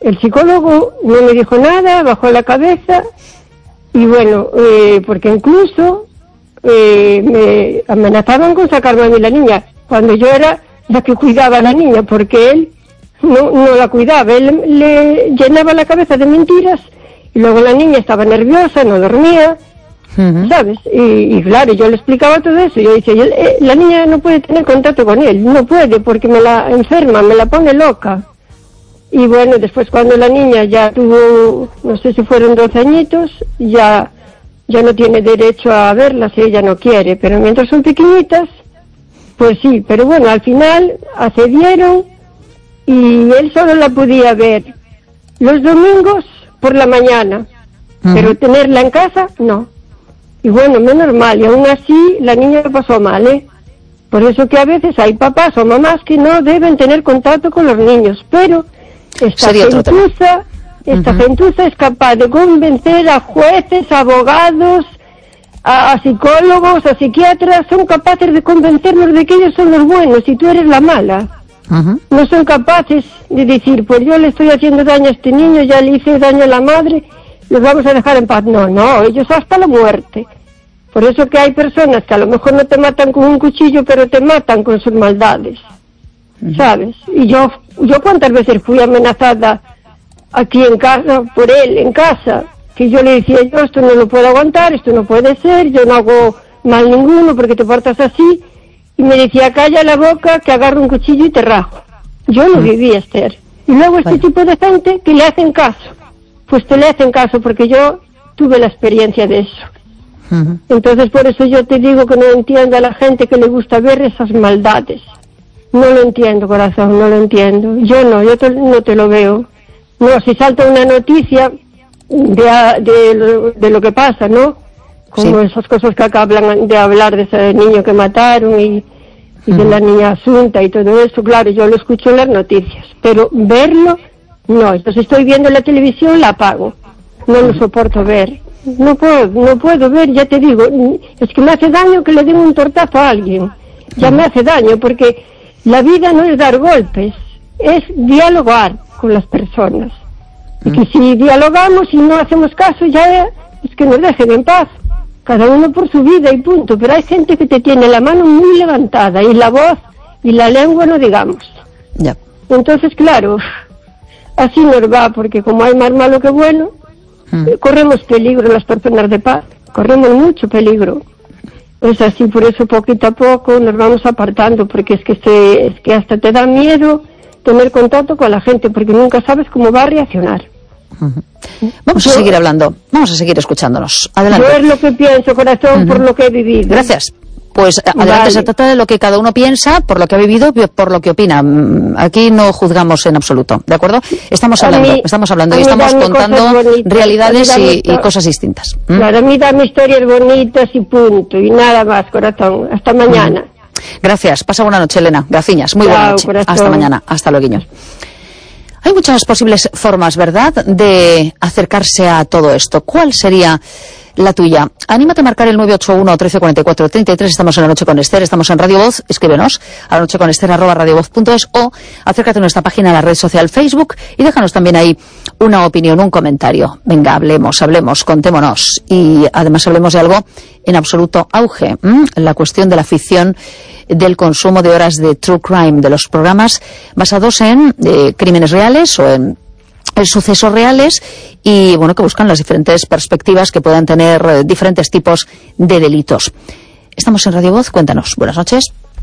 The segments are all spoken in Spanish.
el psicólogo no me dijo nada, bajó la cabeza, y bueno, porque incluso me amenazaban con sacarme a mí la niña, cuando yo era la que cuidaba a la niña, porque él no la cuidaba, él le llenaba la cabeza de mentiras, y luego la niña estaba nerviosa, no dormía, ¿sabes? Y claro, yo le explicaba todo eso, yo decía, la niña no puede tener contacto con él, no puede, porque me la enferma, me la pone loca. Y bueno, después cuando la niña ya tuvo, no sé si fueron 12 añitos, ya no tiene derecho a verlas si ella no quiere, pero mientras son pequeñitas, pues sí, pero bueno, al final accedieron y él solo la podía ver los domingos por la mañana, pero tenerla en casa, no. Y bueno, menos mal, y aún así la niña lo pasó mal, ¿eh? Por eso que a veces hay papás o mamás que no deben tener contacto con los niños, pero esta gentuza es capaz de convencer a jueces, a abogados, a psicólogos, a psiquiatras, son capaces de convencernos de que ellos son los buenos y tú eres la mala. No son capaces de decir, pues yo le estoy haciendo daño a este niño, ya le hice daño a la madre, los vamos a dejar en paz. No, ellos hasta la muerte. Por eso que hay personas que a lo mejor no te matan con un cuchillo, pero te matan con sus maldades, ¿sabes? Y yo cuántas veces fui amenazada aquí en casa, por él, en casa, que yo le decía, yo esto no lo puedo aguantar, esto no puede ser, yo no hago mal ninguno porque te portas así, y me decía, calla la boca, que agarro un cuchillo y te rajo. Yo no vivía, Esther. Y luego este tipo de gente que le hacen caso, pues te le hacen caso, porque yo tuve la experiencia de eso. Entonces por eso yo te digo que no entiendo a la gente que le gusta ver esas maldades. No lo entiendo, corazón, no lo entiendo. Yo no te lo veo. No, si salta una noticia de lo que pasa, ¿no? Como esas cosas que acaban de hablar de ese niño que mataron y de la niña Asunta y todo eso, claro, yo lo escucho en las noticias, pero verlo, no. Entonces estoy viendo la televisión, la apago. No lo soporto ver. No puedo ver, ya te digo, es que me hace daño que le den un tortazo a alguien. Ya me hace daño, porque la vida no es dar golpes, es dialogar con las personas. Y que si dialogamos y no hacemos caso, ya es que nos dejen en paz. Cada uno por su vida y punto. Pero hay gente que te tiene la mano muy levantada y la voz y la lengua no digamos. Ya. Entonces, claro, así nos va, porque como hay más malo que bueno, corremos peligro las personas de paz, corremos mucho peligro. Es así, por eso poquito a poco nos vamos apartando, porque es que hasta te da miedo tener contacto con la gente, porque nunca sabes cómo va a reaccionar. Vamos a seguir hablando, vamos a seguir escuchándonos. Adelante. Yo es lo que pienso, corazón, por lo que he vivido. Gracias. Pues adelante, vale. Se trata de lo que cada uno piensa, por lo que ha vivido, por lo que opina. Aquí no juzgamos en absoluto, ¿de acuerdo? Estamos hablando y estamos contando realidades y cosas distintas. Claro, a mí dame historias bonitas y punto, y nada más, corazón. Hasta mañana. Gracias, pasa buena noche, Elena. Graciñas, muy buena noche. Corazón. Hasta mañana, hasta luego. Hay muchas posibles formas, ¿verdad?, de acercarse a todo esto. ¿Cuál sería la tuya? Anímate a marcar el 981 1344 33. Estamos en La Noche con Esther, estamos en Radio Voz. Escríbenos a lanocheconester@radiovoz.es o acércate a nuestra página en la red social Facebook y déjanos también ahí una opinión, un comentario. Venga, hablemos, contémonos y además hablemos de algo en absoluto auge, la cuestión de la ficción, del consumo de horas de true crime, de los programas basados en crímenes reales o en sucesos reales y bueno, que buscan las diferentes perspectivas que puedan tener diferentes tipos de delitos. Estamos en Radio Voz, cuéntanos. Buenas noches.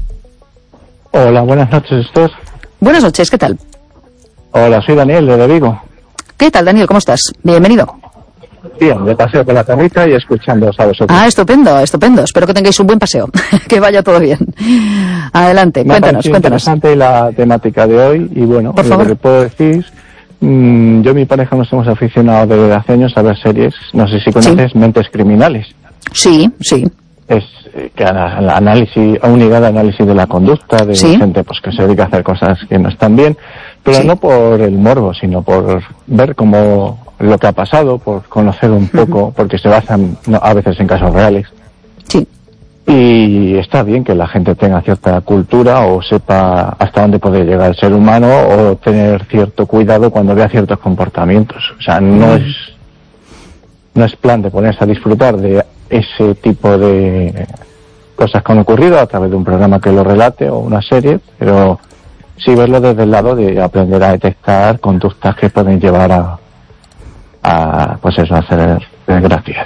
Hola, buenas noches, Esther. Buenas noches, ¿qué tal? Hola, soy Daniel de Vigo. ¿Qué tal, Daniel? ¿Cómo estás? Bienvenido. Bien, de paseo con la perrita y escuchándoos a vosotros. Ah, estupendo. Espero que tengáis un buen paseo. Que vaya todo bien. Adelante, cuéntanos. Interesante la temática de hoy y bueno, por favor. Lo que puedo decir, yo y mi pareja nos hemos aficionado desde hace años a ver series, no sé si conoces, Mentes Criminales. Sí. Es que análisis, unidad de análisis de la conducta de gente pues que se dedica a hacer cosas que no están bien, pero no por el morbo, sino por ver cómo lo que ha pasado, por conocer un poco, porque se basan a veces en casos reales. Sí. Y está bien que la gente tenga cierta cultura o sepa hasta dónde puede llegar el ser humano o tener cierto cuidado cuando vea ciertos comportamientos. O sea, no es plan de ponerse a disfrutar de ese tipo de cosas que han ocurrido a través de un programa que lo relate o una serie, pero sí verlo desde el lado de aprender a detectar conductas que pueden llevar a pues eso, a hacer desgracias.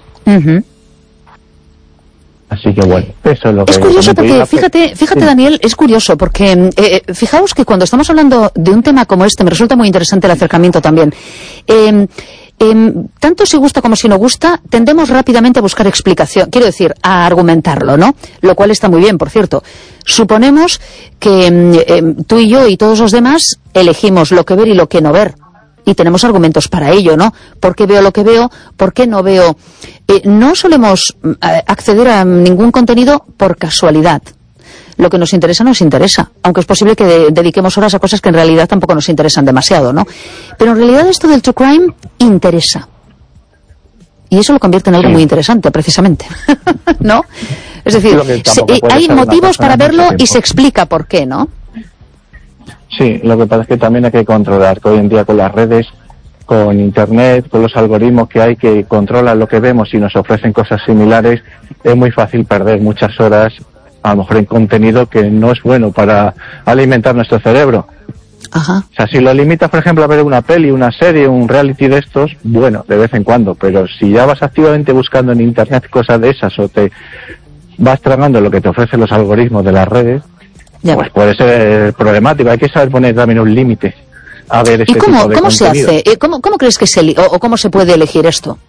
Así que bueno, eso es lo que... Es curioso porque, fíjate sí. Daniel, es curioso porque fijaos que cuando estamos hablando de un tema como este, me resulta muy interesante el acercamiento también. Tanto si gusta como si no gusta, tendemos rápidamente a buscar explicación, quiero decir, a argumentarlo, ¿no? Lo cual está muy bien, por cierto. Suponemos que tú y yo y todos los demás elegimos lo que ver y lo que no ver. Y tenemos argumentos para ello, ¿no? ¿Por qué veo lo que veo? ¿Por qué no veo? No solemos acceder a ningún contenido por casualidad. Lo que nos interesa nos interesa, aunque es posible que dediquemos horas a cosas que en realidad tampoco nos interesan demasiado, ¿no? Pero en realidad esto del true crime interesa. Y eso lo convierte en algo muy interesante, precisamente. ¿No? Es decir, hay motivos para verlo y se explica por qué, ¿no? Sí, lo que pasa es que también hay que controlar, que hoy en día con las redes, con internet, con los algoritmos que hay que controlan lo que vemos y nos ofrecen cosas similares, es muy fácil perder muchas horas, a lo mejor en contenido que no es bueno para alimentar nuestro cerebro. Ajá. O sea, si lo limitas, por ejemplo, a ver una peli, una serie, un reality de estos, bueno, de vez en cuando, pero si ya vas activamente buscando en internet cosas de esas o te vas tragando lo que te ofrecen los algoritmos de las redes, pues puede ser problemático. Hay que saber poner también un límite a ver este tipo de contenido. ¿Cómo se hace? ¿Cómo crees que o cómo se puede elegir esto?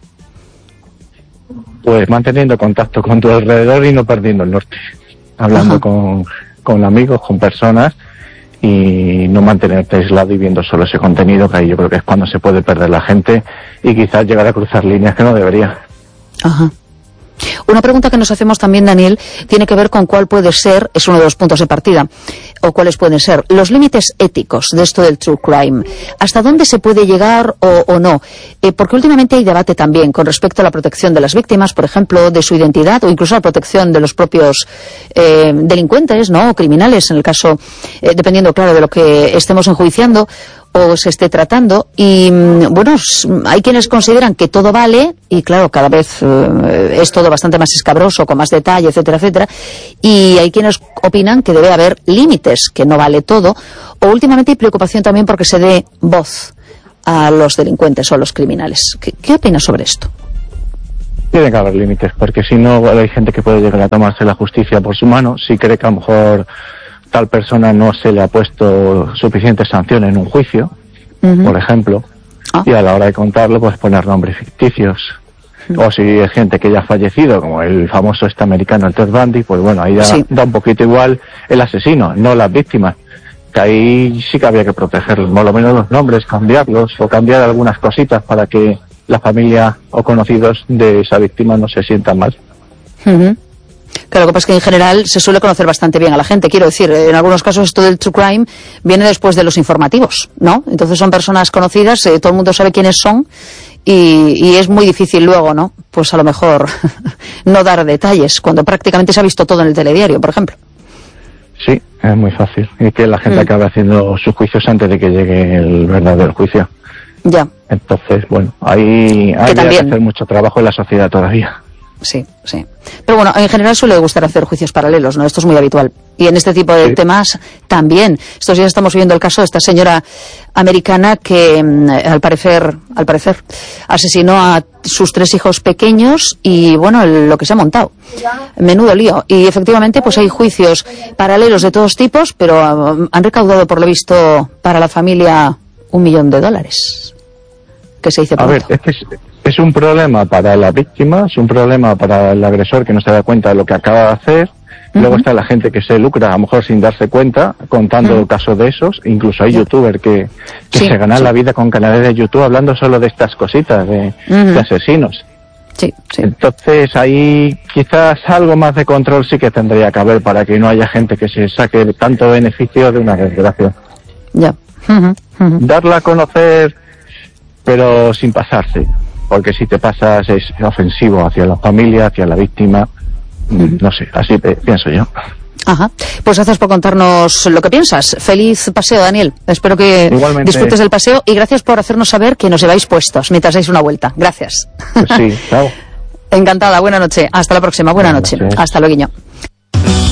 Pues manteniendo contacto con tu alrededor y no perdiendo el norte. Hablando con amigos, con personas y no mantenerte aislado y viendo solo ese contenido, que ahí yo creo que es cuando se puede perder la gente y quizás llegar a cruzar líneas que no debería. Ajá. Una pregunta que nos hacemos también, Daniel, tiene que ver con cuál puede ser, es uno de los puntos de partida, o cuáles pueden ser los límites éticos de esto del true crime. ¿Hasta dónde se puede llegar o no? Porque últimamente hay debate también con respecto a la protección de las víctimas, por ejemplo, de su identidad, o incluso a la protección de los propios delincuentes, ¿no? O criminales, en el caso, dependiendo, claro, de lo que estemos enjuiciando o se esté tratando, y bueno, hay quienes consideran que todo vale, y claro, cada vez es todo bastante más escabroso, con más detalle, etcétera, etcétera, y hay quienes opinan que debe haber límites, que no vale todo, o últimamente hay preocupación también porque se dé voz a los delincuentes o a los criminales. ¿Qué opinas sobre esto? Tiene que haber límites, porque si no hay gente que puede llegar a tomarse la justicia por su mano, si cree que a lo mejor tal persona no se le ha puesto suficiente sanción en un juicio, por ejemplo, y a la hora de contarlo, pues poner nombres ficticios. O si es gente que ya ha fallecido, como el famoso americano, el Ted Bundy, pues bueno, ahí ya da un poquito igual el asesino, no las víctimas. Que ahí sí que había que protegerlos, por lo menos los nombres, cambiarlos, o cambiar algunas cositas para que la familia o conocidos de esa víctima no se sientan mal. Claro, lo que pasa es que en general se suele conocer bastante bien a la gente. Quiero decir, en algunos casos esto del true crime viene después de los informativos, ¿no? Entonces son personas conocidas, todo el mundo sabe quiénes son y es muy difícil luego, ¿no? Pues a lo mejor no dar detalles cuando prácticamente se ha visto todo en el telediario, por ejemplo. Sí, es muy fácil. Y que la gente acabe haciendo sus juicios antes de que llegue el verdadero juicio. Ya. Entonces, bueno, ahí hay que hacer mucho trabajo en la sociedad todavía. Sí, sí. Pero bueno, en general suele gustar hacer juicios paralelos, ¿no? Esto es muy habitual. Y en este tipo de temas también. Estos días estamos viendo el caso de esta señora americana que, al parecer, asesinó a sus 3 hijos pequeños y, bueno, lo que se ha montado. Menudo lío. Y efectivamente, pues hay juicios paralelos de todos tipos, pero han recaudado, por lo visto, para la familia $1 millón. Que se dice pronto. A ver, es un problema para la víctima, es un problema para el agresor que no se da cuenta de lo que acaba de hacer. Luego está la gente que se lucra, a lo mejor sin darse cuenta, contando casos de esos. Incluso hay youtubers que se ganan la vida con canales de YouTube hablando solo de estas cositas, de asesinos. Sí. Entonces ahí quizás algo más de control sí que tendría que haber para que no haya gente que se saque tanto beneficio de una desgracia. Ya. Darla a conocer, pero sin pasarse. Porque si te pasas es ofensivo hacia la familia, hacia la víctima, No sé, así pienso yo. Ajá. Pues gracias por contarnos lo que piensas. Feliz paseo, Daniel. Espero que igualmente disfrutes del paseo y gracias por hacernos saber que nos lleváis puestos mientras dais una vuelta. Gracias. Pues sí, chao. Encantada, buena noche. Hasta la próxima, buena noche. Hasta luego.